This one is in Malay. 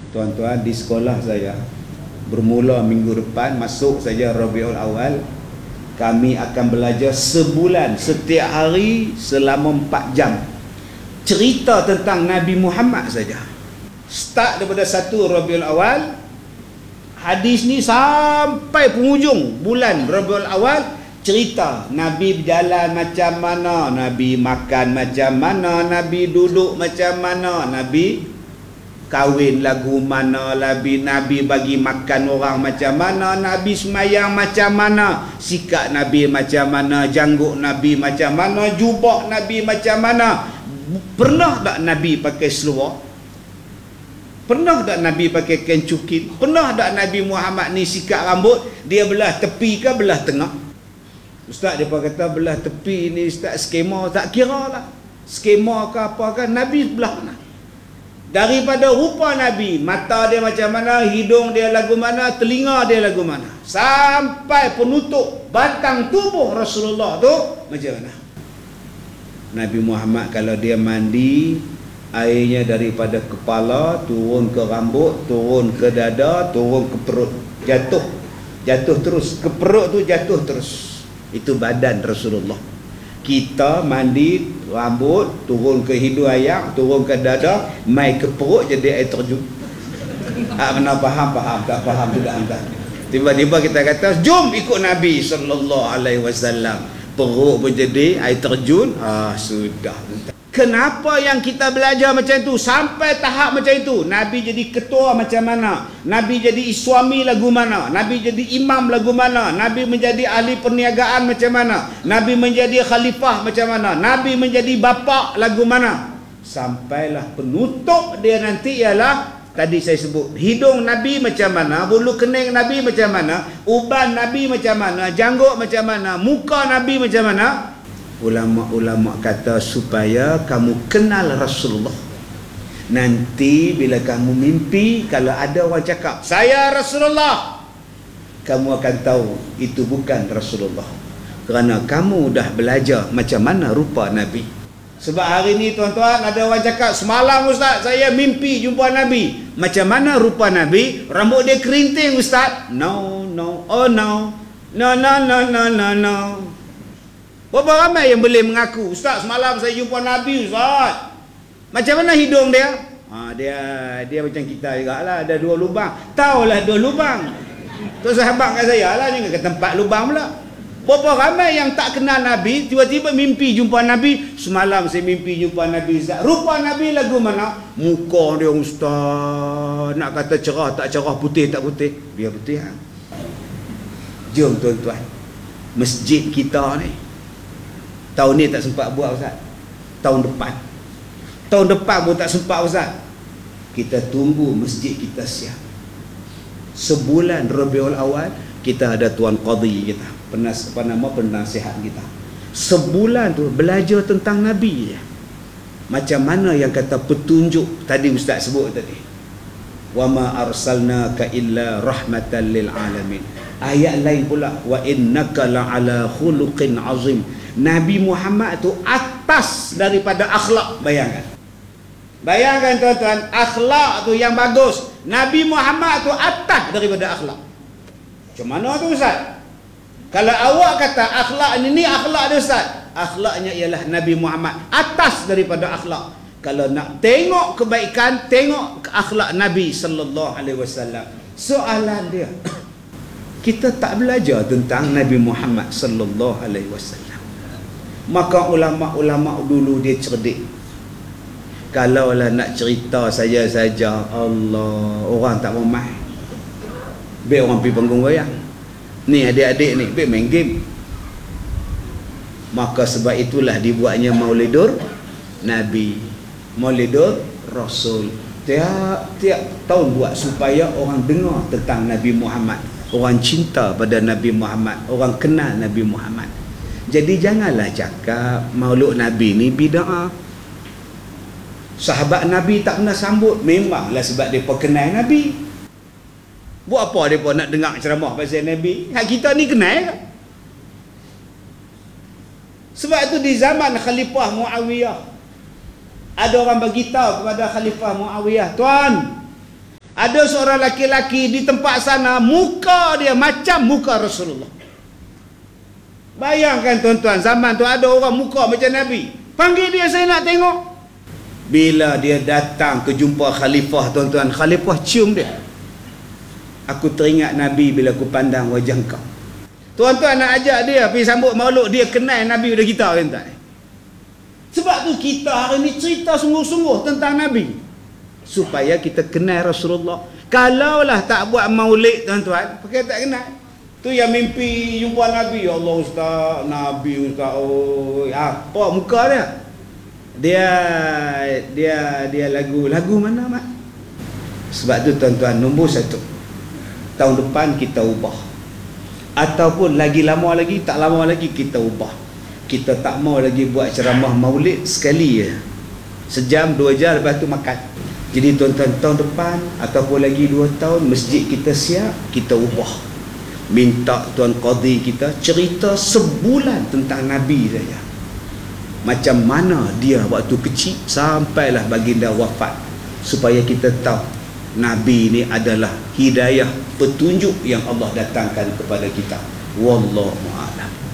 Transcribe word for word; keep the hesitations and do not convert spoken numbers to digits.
tuan-tuan, di sekolah saya bermula minggu depan, masuk saja Rabiul Awal, kami akan belajar sebulan setiap hari selama empat jam cerita tentang Nabi Muhammad saja. Start daripada satu Rabiul Awal, hadis ni sampai penghujung bulan Rabiul Awal, cerita Nabi berjalan macam mana, Nabi makan macam mana, Nabi duduk macam mana, Nabi kahwin lagu mana, Nabi Nabi bagi makan orang macam mana, Nabi semayang macam mana, sikap Nabi macam mana, janggut Nabi macam mana, jubah Nabi macam mana. Pernah tak Nabi pakai seluar? Pernah tak Nabi pakai kain cukit? Pernah tak Nabi Muhammad ni sikat rambut dia belah tepi ke belah tengah? Ustaz dia kata belah tepi ni ustaz skema, tak kira lah skema ke apa ke, Nabi belah mana? Daripada rupa Nabi, mata dia macam mana, hidung dia lagu mana, telinga dia lagu mana, sampai penutup batang tubuh Rasulullah tu macam mana. Nabi Muhammad kalau dia mandi, airnya daripada kepala turun ke rambut, turun ke dada, turun ke perut, jatuh jatuh terus ke perut tu, jatuh terus. Itu badan Rasulullah. Kita mandi, rambut turun ke hidung ayam, turun ke dada, mai ke perut jadi air terjun. Ah, mana faham faham, tak faham tidak anda. Tiba-tiba kita kata jom ikut Nabi sallallahu alaihi wasallam, perut pun jadi air terjun. Ah, sudah. Kenapa yang kita belajar macam itu sampai tahap macam itu? Nabi jadi ketua macam mana, Nabi jadi suami lagu mana, Nabi jadi imam lagu mana, Nabi menjadi ahli perniagaan macam mana, Nabi menjadi khalifah macam mana, Nabi menjadi bapa lagu mana. Sampailah penutup dia nanti ialah tadi saya sebut, hidung Nabi macam mana, bulu kening Nabi macam mana, uban Nabi macam mana, janggut macam mana, muka Nabi macam mana. Ulama-ulama kata supaya kamu kenal Rasulullah. Nanti bila kamu mimpi, kalau ada orang cakap saya Rasulullah, kamu akan tahu itu bukan Rasulullah, kerana kamu dah belajar macam mana rupa Nabi. Sebab hari ni tuan-tuan ada orang cakap semalam ustaz saya mimpi jumpa Nabi. Macam mana rupa Nabi? Rambut dia kerinting ustaz. No no oh no. No no no no no no. Berapa ramai yang boleh mengaku ustaz semalam saya jumpa Nabi ustaz. Macam mana hidung dia? Ha, dia dia macam kita jugalah, ada dua lubang. Taulah dua lubang. Tu sahabat kat saya lah, jangan ke tempat lubang pula. Berapa ramai yang tak kenal Nabi, tiba-tiba mimpi jumpa Nabi. Semalam saya mimpi jumpa Nabi ustaz. Rupa Nabi lagu mana? Muka dia ustaz, nak kata cerah tak cerah, putih tak putih, biar putih ha? Jom tuan-tuan, masjid kita ni tahun ni tak sempat buat ustaz, tahun depan tahun depan pun tak sempat ustaz. Kita tunggu masjid kita siap. Sebulan Rabiul Awal kita ada tuan qadhi kita, penas apa nama penasihat kita. Sebulan tu belajar tentang Nabi je. Macam mana yang kata petunjuk tadi ustaz sebut tadi, wa ma arsalnaka illa rahmatan lil alamin. Ayat lain pula, wa innaka la'ala khuluqin azim. Nabi Muhammad tu atas daripada akhlak. Bayangkan bayangkan tuan-tuan, akhlak tu yang bagus, Nabi Muhammad tu atas daripada akhlak. Macam mana tu ustaz? Kalau awak kata akhlak ni, ni akhlak dia ustaz, akhlaknya ialah Nabi Muhammad atas daripada akhlak. Kalau nak tengok kebaikan, tengok akhlak Nabi sallallahu alaihi wasallam. Soalan dia, kita tak belajar tentang Nabi Muhammad sallallahu alaihi wasallam. Maka ulama-ulama dulu dia cerdik. Kalaulah nak cerita saja-saja, Allah, orang tak mau main. Biar orang pergi panggung wayang. Ni adik-adik ni, biar main game. Maka sebab itulah dibuatnya Maulidur Nabi, Maulidur Rasul. Tiap-tiap tahun buat supaya orang dengar tentang Nabi Muhammad, orang cinta pada Nabi Muhammad, orang kenal Nabi Muhammad. Jadi janganlah cakap maulud Nabi ni bid'ah. Sahabat Nabi tak pernah sambut, memanglah sebab mereka kenal Nabi. Buat apa mereka nak dengar ceramah pasal Nabi? Hak kita ni kenal ke? Sebab itu di zaman Khalifah Muawiyah, ada orang bagi tahu kepada Khalifah Muawiyah, tuan, Ada seorang laki-laki di tempat sana, muka dia macam muka Rasulullah. Bayangkan tuan-tuan, zaman tu ada orang muka macam Nabi. Panggil dia, saya nak tengok. Bila dia datang ke jumpa khalifah, tuan-tuan, khalifah cium dia. Aku teringat Nabi bila aku pandang wajah kau. Tuan-tuan nak ajak dia pergi sambut maulud, dia kenal Nabi pada kita, tuan-tuan. Sebab tu kita hari ni cerita sungguh-sungguh tentang Nabi, supaya kita kenal Rasulullah. Kalaulah tak buat maulid, tuan-tuan, pakai tak kenal. Tu yang mimpi jumpa Nabi. Ya Allah Ustaz, Nabi Ustaz, oh, apa muka dia? Dia dia dia lagu lagu mana mak? Sebab tu tuan-tuan, nombor satu, tahun depan kita ubah. Ataupun lagi lama lagi, tak lama lagi kita ubah. Kita tak mau lagi buat ceramah maulid sekali je, sejam dua jam, lepas tu makan. Jadi tuan-tuan, tahun depan ataupun lagi dua tahun, masjid kita siap, kita ubah. Minta Tuan Qadhi kita cerita sebulan tentang Nabi saja. Macam mana dia waktu kecil sampailah baginda wafat, supaya kita tahu Nabi ini adalah hidayah, petunjuk yang Allah datangkan kepada kita. Wallahu a'lam.